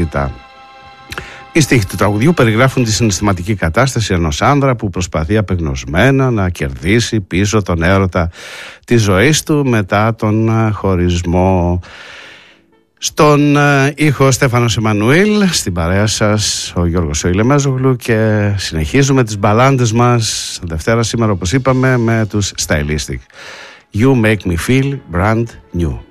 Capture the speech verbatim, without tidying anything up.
Οι στίχοι του τραγουδιού περιγράφουν τη συναισθηματική κατάσταση ενός άνδρα που προσπαθεί απεγνωσμένα να κερδίσει πίσω τον έρωτα της ζωής του μετά τον χωρισμό. Στον ήχο Στέφανος Εμμανουήλ, στην παρέα σας ο Γιώργος Ηλεμέζογλου, και συνεχίζουμε τις μπαλάντες μας Δευτέρα σήμερα, όπως είπαμε, με τους Stylistic. You make me feel brand new.